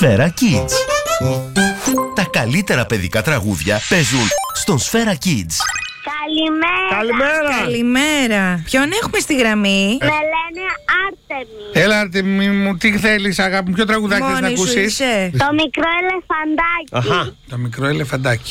Σφαίρα Kids. Τα καλύτερα παιδικά τραγούδια παίζουν στον Σφαίρα Kids. Καλημέρα. Καλημέρα. Ποιον έχουμε στη γραμμή? Με λένε Άρτεμι. Έλα, Άρτεμι μου, τι θέλεις, αγάπη μου, ποιο τραγουδάκι θες να Μόνη σου ακούσεις? είσαι. Το μικρό ελεφαντάκι. Το μικρό ελεφαντάκι.